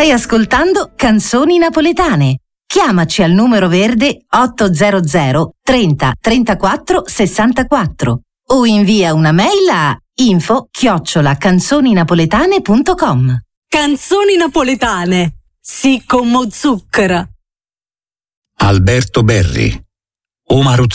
Stai ascoltando Canzoni Napoletane. Chiamaci al numero verde 800 30 34 64 o invia una mail a info@canzoninapoletane.com. Canzoni napoletane, sì come zucchero. Alberto Berri, O Maruzza.